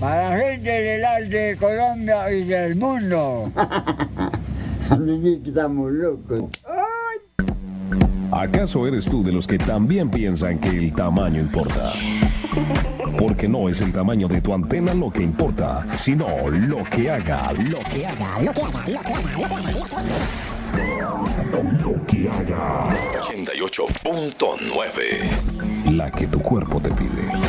para la gente del arte de Colombia y del mundo. Estamos locos. ¿Acaso eres tú de los que también piensan que el tamaño importa? Porque no es el tamaño de tu antena lo que importa, sino lo que haga. Lo que haga. 88.9. La que tu cuerpo te pide.